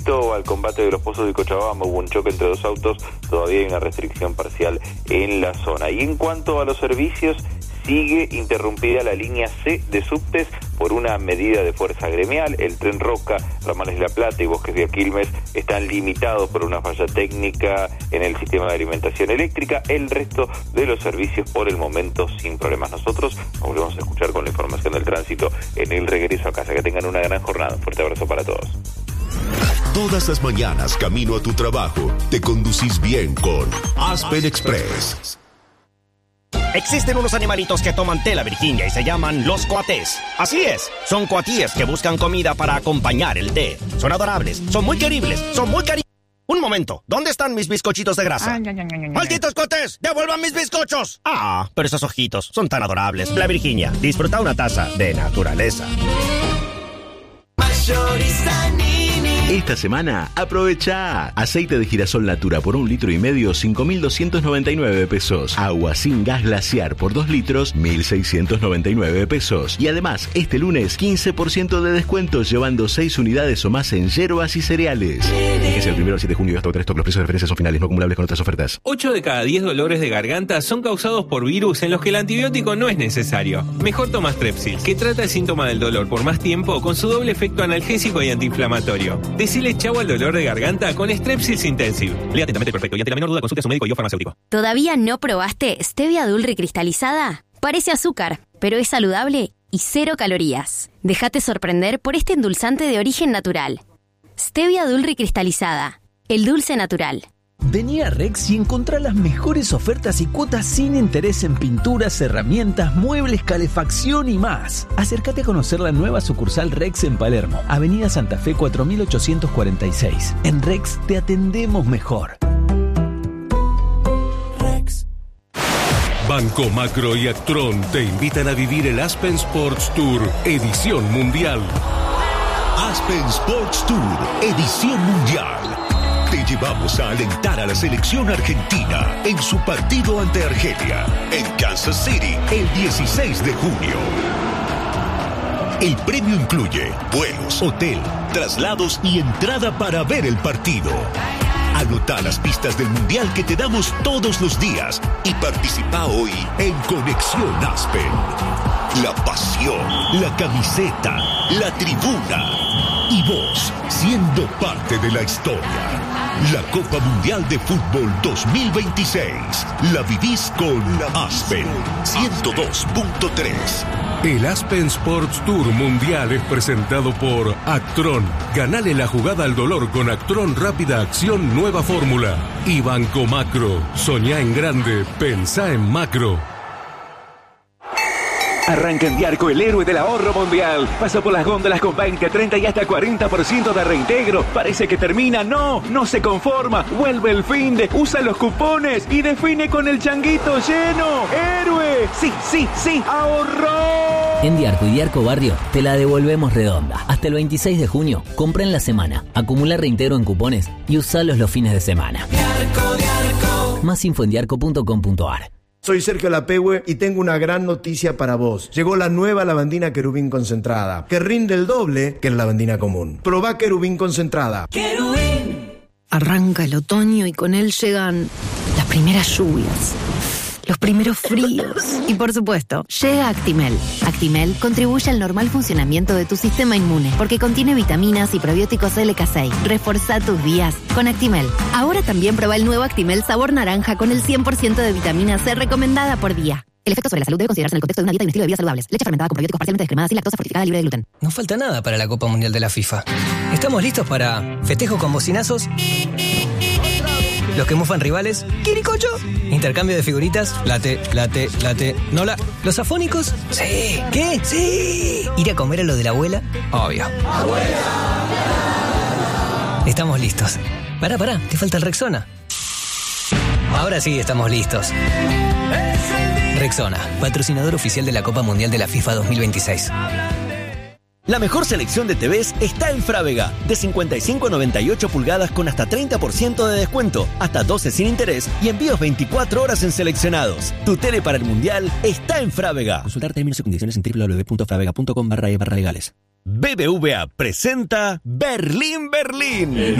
Tránsito al combate de los pozos de Cochabamba, hubo un choque entre dos autos, todavía hay una restricción parcial en la zona. Y en cuanto a los servicios, sigue interrumpida la línea C de subtes por una medida de fuerza gremial. El tren Roca, Ramales de la Plata y Bosques de Quilmes están limitados por una falla técnica en el sistema de alimentación eléctrica. El resto de los servicios por el momento sin problemas. Nosotros nos volvemos a escuchar con la información del tránsito en el regreso a casa. Que tengan una gran jornada. Un fuerte abrazo para todos. Todas las mañanas camino a tu trabajo, te conducís bien con Aspen Express. Existen unos animalitos que toman té la Virginia y se llaman los coatés. Así es, son coatíes que buscan comida para acompañar el té. Son adorables, son muy queribles, Un momento, ¿dónde están mis bizcochitos de grasa? ¡Malditos coatés! ¡Devuelvan mis bizcochos! Ah, pero esos ojitos son tan adorables. La Virginia, disfruta una taza de naturaleza. Esta semana, aprovecha aceite de girasol Natura por 1,5 litros, 5.299 pesos. Agua sin gas glaciar por 2 litros, 1.699 pesos. Y además, este lunes, 15% de descuento llevando 6 unidades o más en yerbas y cereales. Fíjese el 1 al 7 de junio y hasta 3 stock. Los precios de referencia son finales, no acumulables con otras ofertas. 8 de cada 10 dolores de garganta son causados por virus en los que el antibiótico no es necesario. Mejor toma Strepsil, que trata el síntoma del dolor por más tiempo con su doble efecto analgésico y antiinflamatorio. Decile chau al dolor de garganta con Strepsils Intensive. Lea atentamente el prospecto y ante la menor duda consulte a su médico y o farmacéutico. ¿Todavía no probaste Stevia Dulce cristalizada? Parece azúcar, pero es saludable y 0 calorías. Déjate sorprender por este endulzante de origen natural. Stevia Dulce cristalizada, el dulce natural. Vení a Rex y encontrá las mejores ofertas y cuotas sin interés en pinturas, herramientas, muebles, calefacción y más. Acércate a conocer la nueva sucursal Rex en Palermo, Avenida Santa Fe 4846. En Rex te atendemos mejor. Rex. Banco Macro y Actron te invitan a vivir el Aspen Sports Tour Edición Mundial. Aspen Sports Tour Edición Mundial. Te llevamos a alentar a la selección argentina en su partido ante Argelia, en Kansas City, el 16 de junio. El premio incluye vuelos, hotel, traslados y entrada para ver el partido. Anota las pistas del Mundial que te damos todos los días y participa hoy en Conexión Aspen. La pasión, la camiseta, la tribuna y vos siendo parte de la historia. La Copa Mundial de Fútbol 2026 la vivís con Aspen 102.3. El Aspen Sports Tour Mundial es presentado por Actron. Ganale la jugada al dolor con Actron Rápida Acción Nueva Fórmula. Y Banco Macro. Soñá en grande, pensá en macro. Arranca en Diarco el héroe del ahorro mundial. Pasa por las góndolas con 20, 30 y hasta 40% de reintegro. Parece que termina. No se conforma. Vuelve el finde, usa los cupones y define con el changuito lleno. ¡Héroe! Sí, ahorró. En Diarco y Diarco Barrio te la devolvemos redonda. Hasta el 26 de junio, compra en la semana, acumula reintegro en cupones y usalos los fines de semana. Diarco. Más info en diarco.com.ar. Soy Sergio Lapehue y tengo una gran noticia para vos. Llegó la nueva lavandina Querubín concentrada, que rinde el doble que la lavandina común. Probá Querubín concentrada. ¡Querubín! Arranca el otoño y con él llegan las primeras lluvias, los primeros fríos y, por supuesto, llega Actimel. Actimel contribuye al normal funcionamiento de tu sistema inmune porque contiene vitaminas y probióticos LK6. Reforzá tus días con Actimel. Ahora también prueba el nuevo Actimel sabor naranja con el 100% de vitamina C recomendada por día. El efecto sobre la salud debe considerarse en el contexto de una dieta y un estilo de vida saludables. Leche fermentada con probióticos parcialmente descremadas y lactosa fortificada libre de gluten. No falta nada para la Copa Mundial de la FIFA. ¿Estamos listos para festejo con bocinazos? Los que mufan rivales, ¿quiricocho? Intercambio de figuritas, late, nola. ¿Los afónicos? Sí. ¿Qué? Sí. ¿Ir a comer a lo de la abuela? Obvio. ¡Abuela! Estamos listos. Pará, te falta el Rexona. Ahora sí estamos listos. Rexona, patrocinador oficial de la Copa Mundial de la FIFA 2026. La mejor selección de TVs está en Frávega. De 55 a 98 pulgadas con hasta 30% de descuento, hasta 12 sin interés y envíos 24 horas en seleccionados. Tu tele para el Mundial está en Frávega. Consultar términos y condiciones en www.fravega.com/legales. BBVA presenta Berlín.